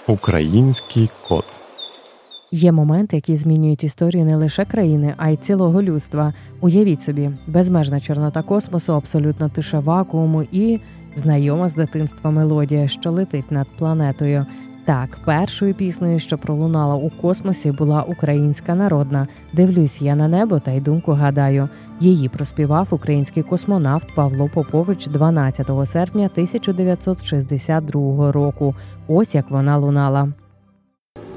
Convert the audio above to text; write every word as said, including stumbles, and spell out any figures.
Український кот. Є моменти, які змінюють історію не лише країни, а й цілого людства. Уявіть собі, безмежна чорнота космосу, абсолютна тиша вакууму і знайома з дитинства мелодія, що летить над планетою. Так, першою піснею, що пролунала у космосі, була українська народна «Дивлюсь я на небо та й думку гадаю». Її проспівав український космонавт Павло Попович дванадцятого серпня тисяча дев'ятсот шістдесят другого року. Ось як вона лунала.